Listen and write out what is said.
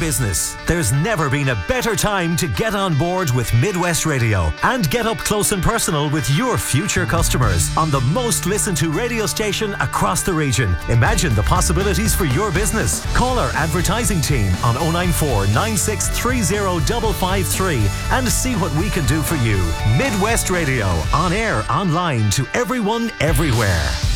business. There's never been a better time to get on board with Midwest Radio and get up close and personal with your future customers on the most listened to radio station across the region. Imagine the possibilities for your business. Call our advertising team on 094 9630 553 and see what we can do for you. Midwest Radio, on air, online, to everyone, everywhere.